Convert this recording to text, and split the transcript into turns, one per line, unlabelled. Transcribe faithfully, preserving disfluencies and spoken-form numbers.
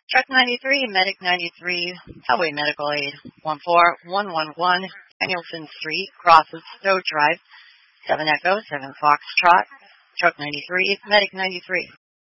Truck ninety-three, Medic ninety-three, Highway Medical Aid one four one one one, Danielson Street, crosses Stowe Drive, seven Echo, seven Foxtrot, Truck ninety-three, Medic ninety-three.